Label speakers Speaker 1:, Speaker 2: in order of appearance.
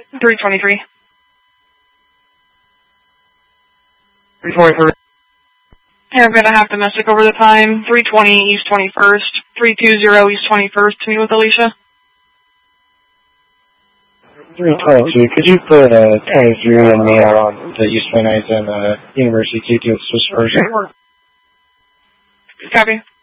Speaker 1: 323.
Speaker 2: 323.
Speaker 1: Hey, I'm going to have domestic over the time. 320 East 21st. 320 East 21st to meet with Alicia.
Speaker 2: 322. Could you put 23 and me out on the East 29th and University 22 Swiss Persian?
Speaker 1: Copy.